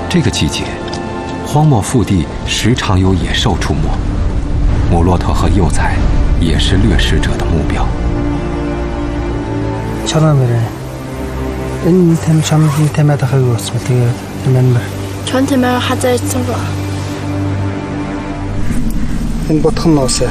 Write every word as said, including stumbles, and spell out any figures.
这个季节，荒漠腹地时常有野兽出没，母骆驼和幼崽也是掠食者的目标。 энэ тэм шамгийн тэмээд хаяг усмал тэгээ тэмээр чон тэмээр хазаачсан ба энэ бодхон ноосаа